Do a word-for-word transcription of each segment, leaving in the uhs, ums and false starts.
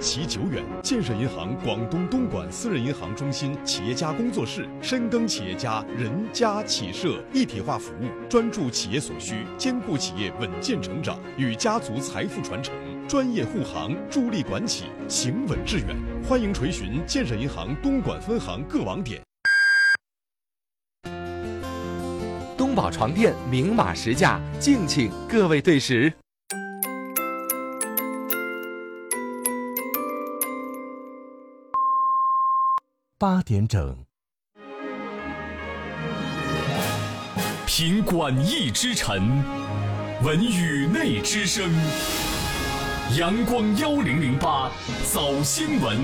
其久远。建设银行广东东莞私人银行中心企业家工作室，深耕企业家人家企社一体化服务，专注企业所需，兼顾企业稳健成长与家族财富传承，专业护航，助力管企行稳致远。欢迎垂询建设银行东莞分行各网点。 东宝床垫明码实价，敬请各位对时。八点整， 品馆艺之尘，闻宇内之声。阳光幺零零八早新闻。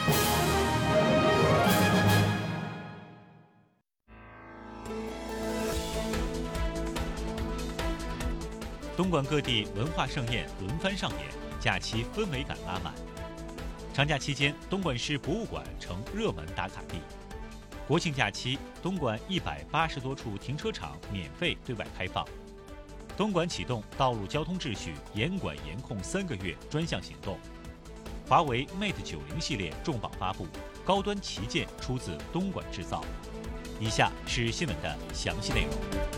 东莞各地文化盛宴轮番上演，假期氛围感拉满。长假期间，东莞市博物馆成热门打卡地。国庆假期，东莞一百八十多处停车场免费对外开放。东莞启动道路交通秩序严管严控三个月专项行动。华为 Mate 九零系列重磅发布，高端旗舰出自东莞制造。以下是新闻的详细内容。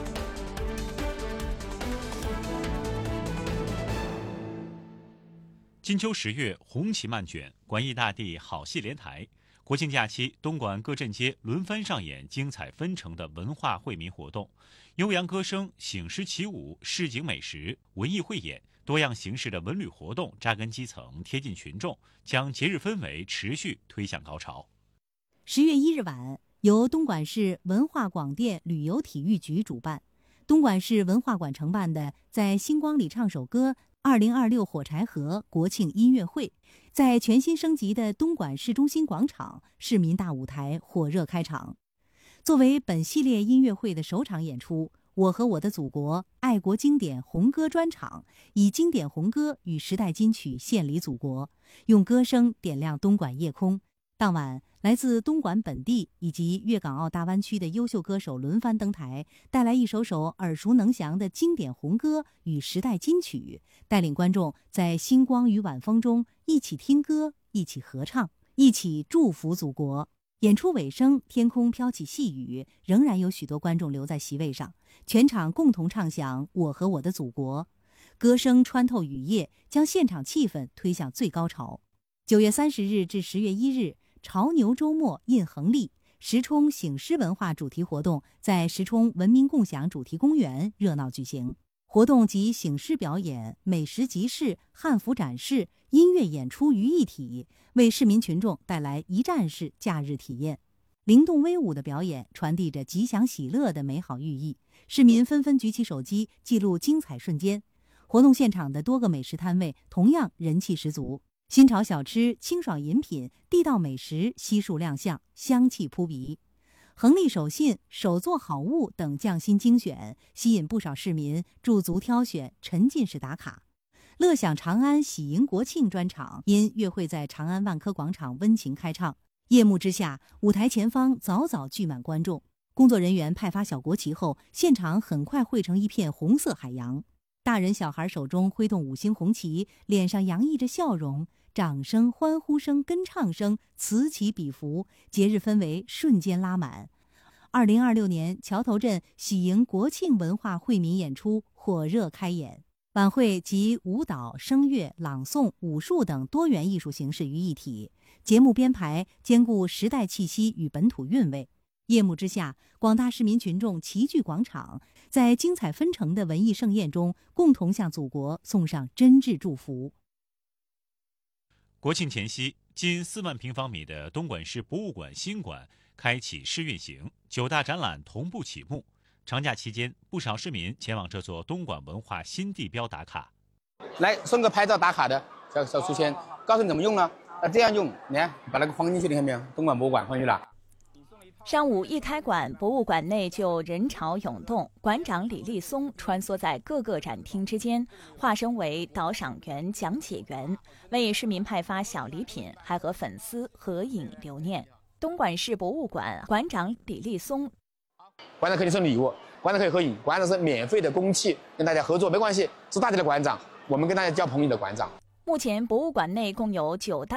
金秋十月，红旗漫卷，馆艺大地好戏连台。国庆假期，东莞各镇街轮番上演精彩纷呈的文化惠民活动，悠扬歌声、醒狮起舞、市井美食、文艺汇演，多样形式的文旅活动扎根基层，贴近群众，将节日氛围持续推向高潮。 十月一日晚，由东莞市文化广电旅游体育局主办，东莞市文化馆承办的在星光里唱首歌二零二六火柴盒国庆音乐会，在全新升级的东莞市中心广场市民大舞台火热开场。作为本系列音乐会的首场演出，我和我的祖国爱国经典红歌专场以经典红歌与时代金曲献礼祖国，用歌声点亮东莞夜空。当晚，来自东莞本地以及粤港澳大湾区的优秀歌手轮番登台，带来一首首耳熟能详的经典红歌与时代金曲，带领观众在星光与晚风中一起听歌，一起合唱，一起祝福祖国。演出尾声，天空飘起细雨，仍然有许多观众留在席位上，全场共同唱响《我和我的祖国》，歌声穿透雨夜，将现场气氛推向最高潮。九月三十日至十月一日，潮牛周末印恒历石冲醒狮文化主题活动在石冲文明共享主题公园热闹举行。活动集醒狮表演、美食集市、汉服展示、音乐演出于一体，为市民群众带来一站式假日体验。灵动威武的表演传递着吉祥喜乐的美好寓意，市民纷纷举起手机记录精彩瞬间。活动现场的多个美食摊位同样人气十足。新潮小吃、清爽饮品、地道美食悉数亮相，香气扑鼻。恒历手信、手作好物等匠心精选，吸引不少市民驻足挑选，沉浸式打卡。乐享长安喜迎国庆专场因乐会在长安万科广场温情开唱，夜幕之下，舞台前方早早聚满观众。工作人员派发小国旗后，现场很快汇成一片红色海洋。大人小孩手中挥动五星红旗，脸上洋溢着笑容，掌声、欢呼声、跟唱声此起彼伏，节日氛围瞬间拉满。二零二六年桥头镇喜迎国庆文化惠民演出火热开演，晚会集舞蹈、声乐、朗诵、武术等多元艺术形式于一体，节目编排兼顾时代气息与本土韵味。夜幕之下，广大市民群众齐聚广场，在精彩纷呈的文艺盛宴中，共同向祖国送上真挚祝福。 国庆前夕，近四万平方米的东莞市博物馆新馆开启试运行，九大展览同步启幕。长假期间，不少市民前往这座东莞文化新地标打卡。 来送个拍照打卡的小小书签，告诉你怎么用呢？那这样用，你看把那个放进去，你看没有？东莞博物馆放进去了。 上午一开馆，博物馆内就人潮涌动，馆长李立松穿梭在各个展厅之间，化身为导赏员、讲解员，为市民派发小礼品，还和粉丝合影留念。东莞市博物馆馆长李立松， 馆长可以送礼物，馆长可以合影，馆长是免费的公器，跟大家合作没关系，是大家的馆长，我们跟大家交朋友的馆长。 目前博物馆内共有九大